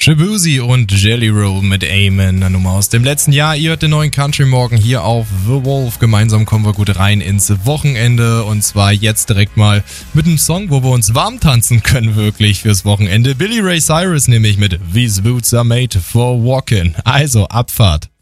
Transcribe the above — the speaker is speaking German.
Shaboozey und Jelly Roll mit Amen, eine Nummer aus dem letzten Jahr. Ihr hört den neuen Country Morgen hier auf The Wolf. Gemeinsam kommen wir gut rein ins Wochenende und zwar jetzt direkt mal mit einem Song, wo wir uns warm tanzen können, wirklich fürs Wochenende. Billy Ray Cyrus nämlich mit These Boots Are Made for Walking. Also Abfahrt.